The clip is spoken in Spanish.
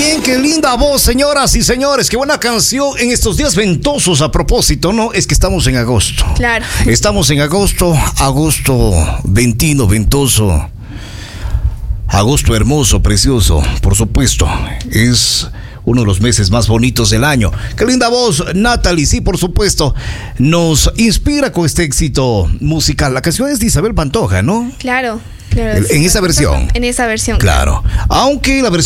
Bien, qué linda voz, señoras y señores. Qué buena canción en estos días ventosos. A propósito, ¿no? Es que estamos en agosto. Claro. Estamos en agosto ventino, ventoso. Agosto hermoso, precioso, por supuesto. Es uno de los meses más bonitos del año. Qué linda voz, Natalie, sí, por supuesto. Nos inspira con este éxito musical. La canción es de Isabel Pantoja, ¿no? Claro. En esa versión. En esa versión. Claro. Aunque la versión